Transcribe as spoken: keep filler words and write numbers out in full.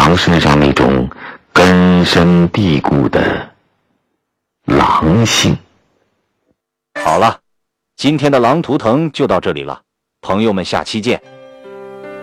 狼身上那种根深蒂固的狼性。 好了，今天的狼图腾就到这里了，朋友们下期见。